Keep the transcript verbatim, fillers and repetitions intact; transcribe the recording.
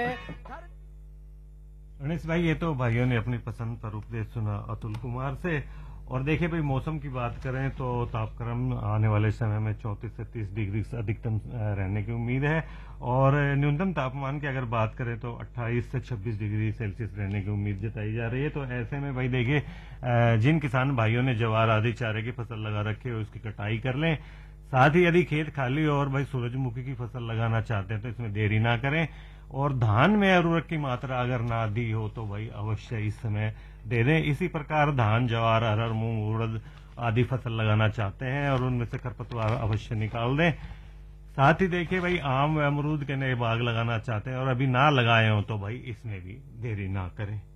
गणेश भाई, ये तो भाइयों ने अपनी पसंद पर उपदेश सुना अतुल कुमार से। और देखिए भाई, मौसम की बात करें तो तापक्रम आने वाले समय में चौंतीस से तीस डिग्री से अधिकतम रहने की उम्मीद है, और न्यूनतम तापमान की अगर बात करें तो अट्ठाईस से छब्बीस डिग्री सेल्सियस रहने की उम्मीद जताई जा रही है। तो ऐसे में भाई देखिए, जिन किसान भाइयों ने ज्वार आदि चारे की फसल लगा रखी है उसकी कटाई कर लें। साथ ही यदि खेत खाली और भाई सूरजमुखी की फसल लगाना चाहते हैं तो इसमें देरी ना करें। और धान में उर्वरक की मात्रा अगर ना दी हो तो भाई अवश्य इस समय दे दें। इसी प्रकार धान, ज्वार, अरहर, मूंग, उड़द आदि फसल लगाना चाहते हैं और उनमें से खरपतवार अवश्य निकाल दें। साथ ही देखिए भाई, आम व अमरूद के नए बाग लगाना चाहते हैं और अभी ना लगाए हो तो भाई इसमें भी देरी ना करें।